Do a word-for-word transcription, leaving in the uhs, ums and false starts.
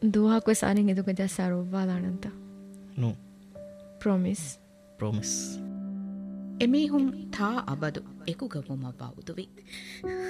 දුවහක් වෙස් අනින් එදුක ජස්සාරොබ්වාලානන්ත නෝ promise promise එමිහුම් තා අබදු එකුගවුම බෞදුවි